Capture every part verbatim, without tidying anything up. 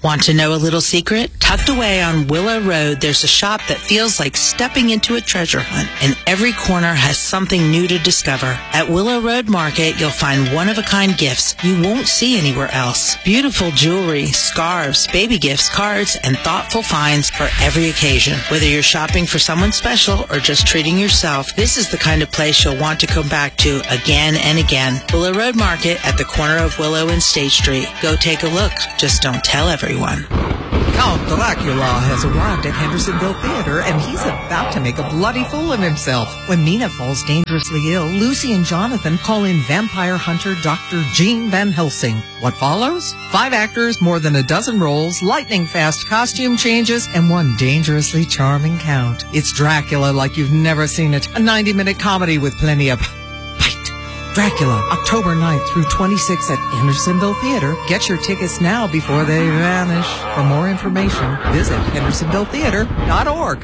Want to know a little secret? Tucked away on Willow Road, there's a shop that feels like stepping into a treasure hunt, and every corner has something new to discover. At Willow Road Market, you'll find one-of-a-kind gifts you won't see anywhere else. Beautiful jewelry, scarves, baby gifts, cards, and thoughtful finds for every occasion. Whether you're shopping for someone special or just treating yourself, this is the kind of place you'll want to come back to again and again. Willow Road Market at the corner of Willow and State Street. Go take a look. Just don't tell everyone. Count Dracula has arrived at Hendersonville Theater, and he's about to make a bloody fool of himself. When Mina falls dangerously ill, Lucy and Jonathan call in vampire hunter Doctor Gene Van Helsing. What follows? Five actors, more than a dozen roles, lightning-fast costume changes, and one dangerously charming count. It's Dracula like you've never seen it. A ninety-minute comedy with plenty of Dracula, October ninth through twenty-sixth at Hendersonville Theater. Get your tickets now before they vanish. For more information, visit hendersonville theater dot org.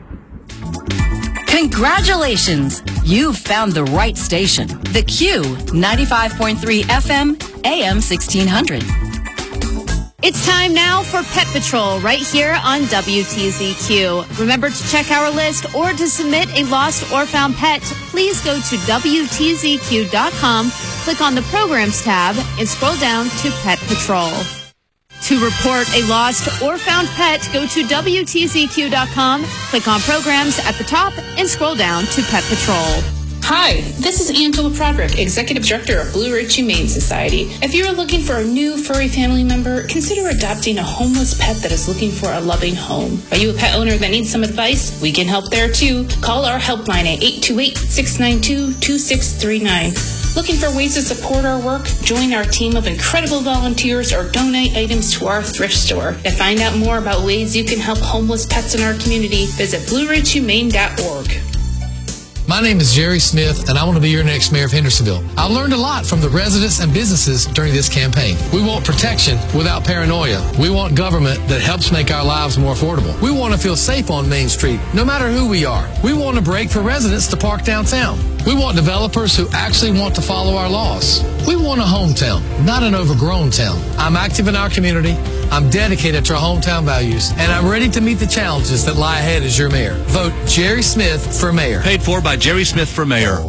Congratulations! You've found the right station. The Q, ninety-five point three F M, A M sixteen hundred. It's time now for Pet Patrol right here on W T Z Q. Remember to check our list or to submit a lost or found pet, please go to W T Z Q dot com, click on the Programs tab, and scroll down to Pet Patrol. To report a lost or found pet, go to W T Z Q dot com, click on Programs at the top, and scroll down to Pet Patrol. Hi, this is Angela Broderick, Executive Director of Blue Ridge Humane Society. If you're looking for a new furry family member, consider adopting a homeless pet that is looking for a loving home. Are you a pet owner that needs some advice? We can help there too. Call our helpline at eight two eight, six nine two, two six three nine. Looking for ways to support our work? Join our team of incredible volunteers or donate items to our thrift store. To find out more about ways you can help homeless pets in our community, visit blue ridge humane dot org. My name is Jerry Smith, and I want to be your next mayor of Hendersonville. I've learned a lot from the residents and businesses during this campaign. We want protection without paranoia. We want government that helps make our lives more affordable. We want to feel safe on Main Street, no matter who we are. We want a break for residents to park downtown. We want developers who actually want to follow our laws. We want a hometown, not an overgrown town. I'm active in our community. I'm dedicated to our hometown values, and I'm ready to meet the challenges that lie ahead as your mayor. Vote Jerry Smith for mayor. Paid for by Jerry Smith for mayor.